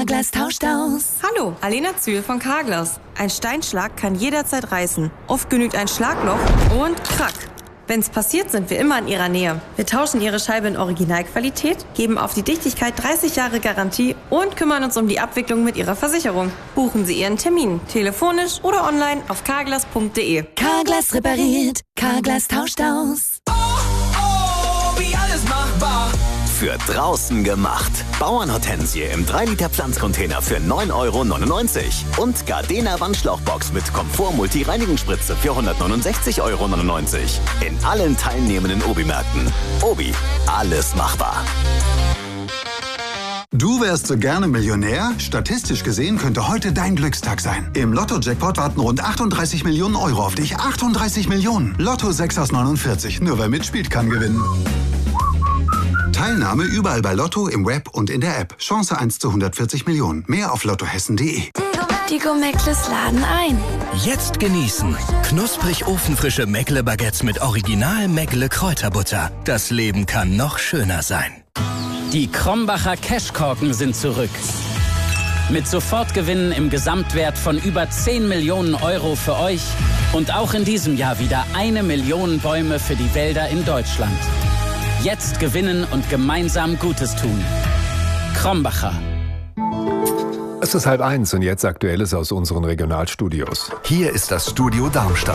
Carglass tauscht aus. Hallo, Alena Zühl von Carglass. Ein Steinschlag kann jederzeit reißen. Oft genügt ein Schlagloch und krack. Wenn's passiert, sind wir immer in Ihrer Nähe. Wir tauschen Ihre Scheibe in Originalqualität, geben auf die Dichtigkeit 30 Jahre Garantie und kümmern uns um die Abwicklung mit Ihrer Versicherung. Buchen Sie Ihren Termin, telefonisch oder online auf carglass.de. Carglass repariert, Carglass tauscht aus. Wie alles machbar. Für draußen gemacht. Bauernhortensie im 3-Liter Pflanzcontainer für 9,99 € und Gardena Wandschlauchbox mit Komfort-Multi-Reinigungsspritze für 169,99 € in allen teilnehmenden Obi-Märkten. Obi, alles machbar. Du wärst so gerne Millionär? Statistisch gesehen könnte heute dein Glückstag sein. Im Lotto-Jackpot warten rund 38 Millionen € auf dich. 38 Millionen! Lotto 6 aus 49. Nur wer mitspielt, kann gewinnen. Teilnahme überall bei Lotto, im Web und in der App. Chance 1 zu 140 Millionen. Mehr auf lottohessen.de. Die Gomeckles laden ein. Jetzt genießen. Knusprig ofenfrische Meckle-Baguettes mit Original Meckle-Kräuterbutter. Das Leben kann noch schöner sein. Die Krombacher Cashkorken sind zurück. Mit Sofortgewinnen im Gesamtwert von über 10 Millionen € für euch. Und auch in diesem Jahr wieder 1 Million Bäume für die Wälder in Deutschland. Jetzt gewinnen und gemeinsam Gutes tun. Krombacher. Es ist 12:30 und jetzt Aktuelles aus unseren Regionalstudios. Hier ist das Studio Darmstadt.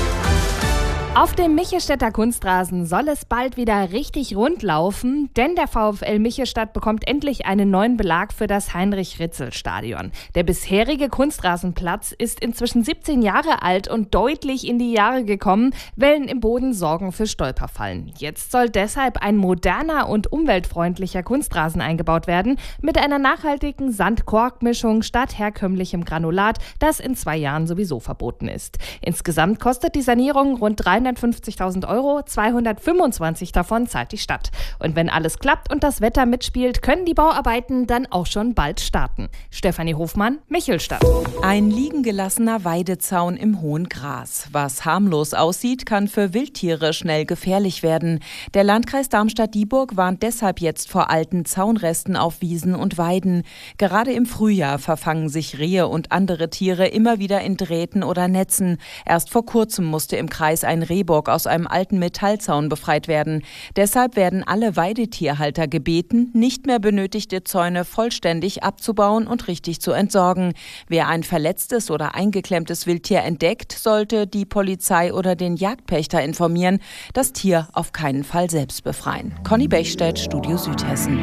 Auf dem Michelstädter Kunstrasen soll es bald wieder richtig rund laufen, denn der VfL Michelstadt bekommt endlich einen neuen Belag für das Heinrich-Ritzel-Stadion. Der bisherige Kunstrasenplatz ist inzwischen 17 Jahre alt und deutlich in die Jahre gekommen. Wellen im Boden sorgen für Stolperfallen. Jetzt soll deshalb ein moderner und umweltfreundlicher Kunstrasen eingebaut werden, mit einer nachhaltigen Sand-Kork-Mischung statt herkömmlichem Granulat, das in 2 Jahren sowieso verboten ist. Insgesamt kostet die Sanierung rund 350.000 €, 225 davon zahlt die Stadt. Und wenn alles klappt und das Wetter mitspielt, können die Bauarbeiten dann auch schon bald starten. Stefanie Hofmann, Michelstadt. Ein liegen gelassener Weidezaun im hohen Gras. Was harmlos aussieht, kann für Wildtiere schnell gefährlich werden. Der Landkreis Darmstadt-Dieburg warnt deshalb jetzt vor alten Zaunresten auf Wiesen und Weiden. Gerade im Frühjahr verfangen sich Rehe und andere Tiere immer wieder in Drähten oder Netzen. Erst vor kurzem musste im Kreis ein Rehbock aus einem alten Metallzaun befreit werden. Deshalb werden alle Weidetierhalter gebeten, nicht mehr benötigte Zäune vollständig abzubauen und richtig zu entsorgen. Wer ein verletztes oder eingeklemmtes Wildtier entdeckt, sollte die Polizei oder den Jagdpächter informieren. Das Tier auf keinen Fall selbst befreien. Conny Bechstedt, Studio Südhessen.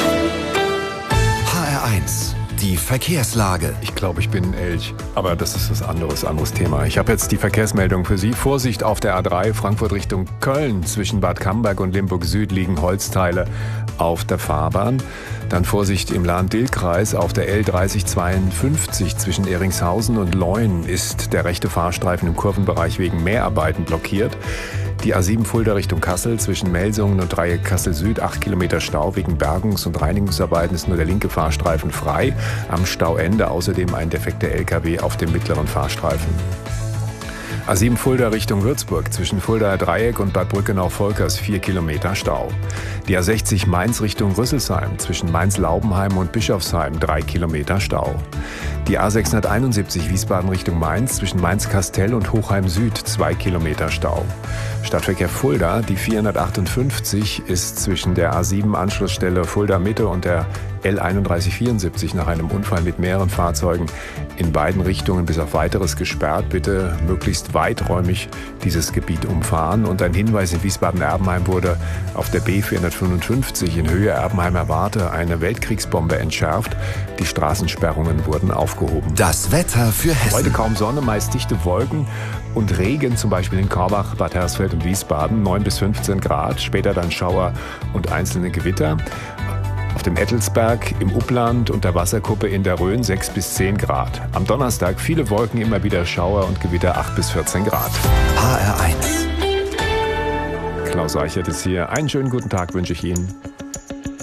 HR1. Die Verkehrslage. Ich glaube, ich bin ein Elch, aber das ist was anderes Thema. Ich habe jetzt die Verkehrsmeldung für Sie. Vorsicht auf der A3 Frankfurt Richtung Köln. Zwischen Bad Camberg und Limburg Süd liegen Holzteile auf der Fahrbahn. Dann Vorsicht im Lahn-Dill-Kreis auf der L3052 zwischen Eringshausen und Leun ist der rechte Fahrstreifen im Kurvenbereich wegen Mehrarbeiten blockiert. Die A7 Fulda Richtung Kassel zwischen Melsungen und Dreieck Kassel Süd 8 Kilometer Stau wegen Bergungs- und Reinigungsarbeiten ist nur der linke Fahrstreifen frei. Am Stauende außerdem ein defekter LKW auf dem mittleren Fahrstreifen. A7 Fulda Richtung Würzburg zwischen Fuldaer Dreieck und Bad Brückenau-Volkers 4 Kilometer Stau. Die A60 Mainz Richtung Rüsselsheim zwischen Mainz-Laubenheim und Bischofsheim 3 Kilometer Stau. Die A671 Wiesbaden Richtung Mainz zwischen Mainz-Kastell und Hochheim Süd 2 Kilometer Stau. Stadtverkehr Fulda, die 458 ist zwischen der A7 Anschlussstelle Fulda Mitte und der L3174 nach einem Unfall mit mehreren Fahrzeugen in beiden Richtungen bis auf Weiteres gesperrt. Bitte möglichst weiträumig dieses Gebiet umfahren. Und ein Hinweis: in Wiesbaden-Erbenheim wurde auf der B455 in Höhe Erbenheimer-Warte eine Weltkriegsbombe entschärft. Die Straßensperrungen wurden aufgehoben. Das Wetter für Hessen. Heute kaum Sonne, meist dichte Wolken und Regen, zum Beispiel in Korbach, Bad Hersfeld und Wiesbaden, 9 bis 15 Grad. Später dann Schauer und einzelne Gewitter. Auf dem Ettelsberg, im Upland und der Wasserkuppe in der Rhön 6 bis 10 Grad. Am Donnerstag viele Wolken, immer wieder Schauer und Gewitter 8 bis 14 Grad. HR1. Klaus Reichert ist hier. Einen schönen guten Tag wünsche ich Ihnen.